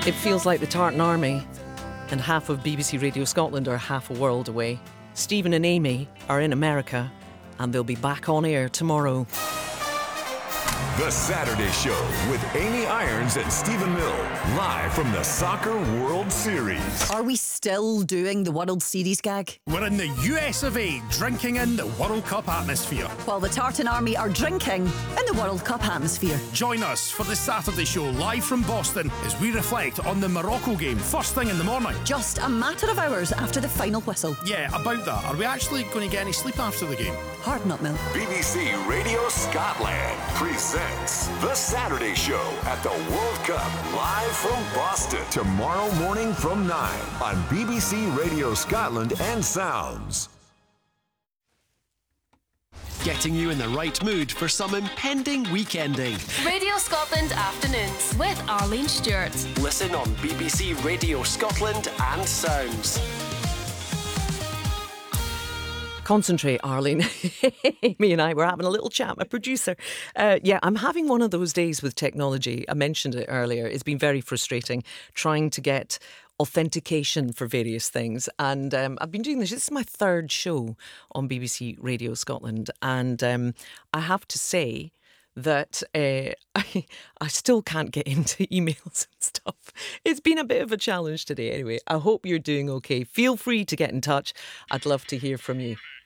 It feels like the Tartan Army and half of BBC Radio Scotland are half a world away. Stephen and Amy are in America and they'll be back on air tomorrow. The Saturday Show with Amy Irons and Stephen Mill, live from the Soccer World Series. Are we still doing the World Series gag? We're in the US of A, drinking in the World Cup atmosphere. While the Tartan Army are drinking in the World Cup atmosphere. Join us for the Saturday Show live from Boston as we reflect on the Morocco game first thing in the morning. Just a matter of hours after the final whistle. Yeah, about that. Are we actually going to get any sleep after the game? Hard nut, Mill. BBC Radio Scotland presents The Saturday Show at the World Cup, live from Boston. Tomorrow morning from 9 on BBC Radio Scotland and Sounds. Getting you in the right mood for some impending weekending. Radio Scotland Afternoons with Arlene Stewart. Listen on BBC Radio Scotland and Sounds. Concentrate, Arlene. Amy and I were having a little chat. My producer. I'm having one of those days with technology. I mentioned it earlier. It's been very frustrating trying to get authentication for various things. And I've been doing this. This is my third show on BBC Radio Scotland. And I have to say that I still can't get into emails and stuff. It's been a bit of a challenge today anyway. I hope you're doing okay. Feel free to get in touch. I'd love to hear from you.